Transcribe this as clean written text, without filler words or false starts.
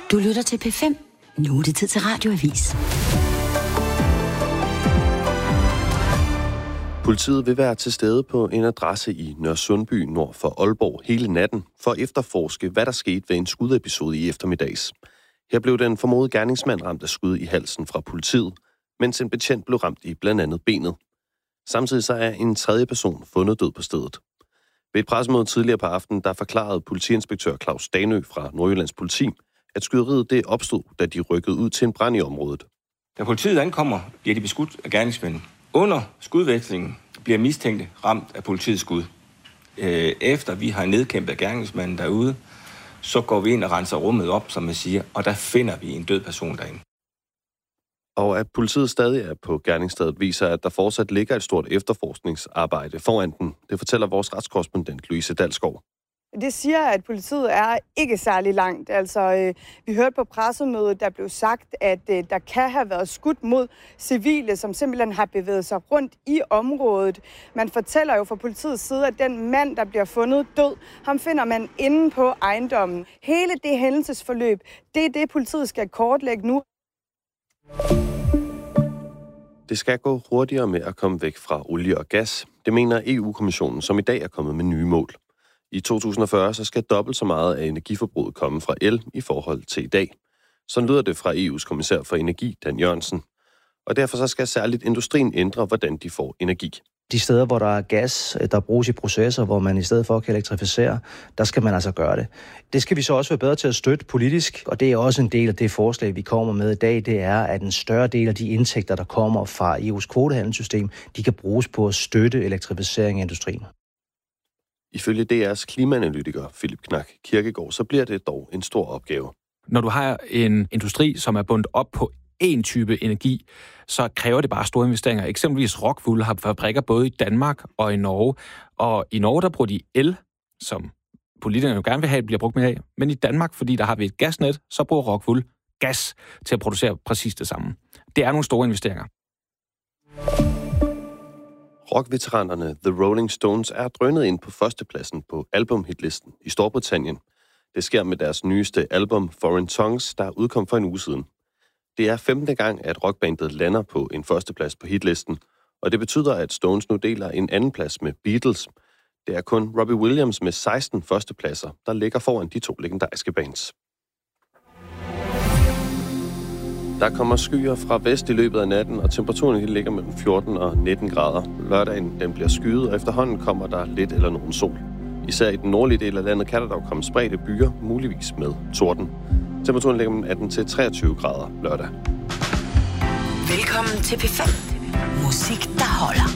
Du lytter til P5. Nu er det tid til Radioavis. Politiet vil være til stede på en adresse i Nørresundby nord for Aalborg hele natten for at efterforske, hvad der skete ved en skudepisode i eftermiddags. Her blev den formodede gerningsmand ramt af skud i halsen fra politiet, mens en betjent blev ramt i blandt andet benet. Samtidig så er en tredje person fundet død på stedet. Ved et pressemøde tidligere på aftenen, der forklarede politiinspektør Claus Danø fra Nordjyllands Politi, at skyderiet det opstod, da de rykkede ud til en brand i området. Da politiet ankommer, bliver de beskudt af gerningsmænd. Under skudvekslingen bliver mistænkte ramt af politiets skud. Efter vi har nedkæmpet gerningsmanden derude, så går vi ind og renser rummet op, som man siger, og der finder vi en død person derinde. Og at politiet stadig er på gerningsstedet, viser, at der fortsat ligger et stort efterforskningsarbejde foran den. Det fortæller vores retskorrespondent Louise Dalsgaard. Det siger, at politiet er ikke særlig langt. Altså, vi hørte på pressemødet, der blev sagt, at der kan have været skudt mod civile, som simpelthen har bevæget sig rundt i området. Man fortæller jo fra politiets side, at den mand, der bliver fundet død, ham finder man inde på ejendommen. Hele det hændelsesforløb, det er det, politiet skal kortlægge nu. Det skal gå hurtigere med at komme væk fra olie og gas. Det mener EU-kommissionen, som i dag er kommet med nye mål. I 2040 så skal dobbelt så meget af energiforbruget komme fra el i forhold til i dag. Sådan lyder det fra EU's kommissær for energi, Dan Jørgensen. Og derfor så skal særligt industrien ændre, hvordan de får energi. De steder, hvor der er gas, der bruges i processer, hvor man i stedet for kan elektrificere, der skal man altså gøre det. Det skal vi så også være bedre til at støtte politisk, og det er også en del af det forslag, vi kommer med i dag, det er, at en større del af de indtægter, der kommer fra EU's kvotehandelssystem, de kan bruges på at støtte elektrificering af industrien. Ifølge DR's klimaanalytiker Philip Knak Kirkegaard, så bliver det dog en stor opgave. Når du har en industri, som er bundet op på én type energi, så kræver det bare store investeringer. Eksempelvis Rockwool har fabrikker både i Danmark og i Norge. Og i Norge, der bruger de el, som politikerne jo gerne vil have, bliver brugt mere af. Men i Danmark, fordi der har vi et gasnet, så bruger Rockwool gas til at producere præcis det samme. Det er nogle store investeringer. Rockveteranerne The Rolling Stones er drønet ind på førstepladsen på albumhitlisten i Storbritannien. Det sker med deres nyeste album Foreign Tongues, der udkom for en uge siden. Det er 15. gang, at rockbandet lander på en førsteplads på hitlisten, og det betyder, at Stones nu deler en anden plads med Beatles. Det er kun Robbie Williams med 16 førstepladser, der ligger foran de to legendariske bands. Der kommer skyer fra vest i løbet af natten, og temperaturen ligger mellem 14 og 19 grader. Lørdagen den bliver skyet, og efterhånden kommer der lidt eller nogen sol. Især i den nordlige del af landet kan der dog komme spredte byer, muligvis med torden. Temperaturen ligger mellem 18 til 23 grader lørdag. Velkommen til P5. Musik, der holder.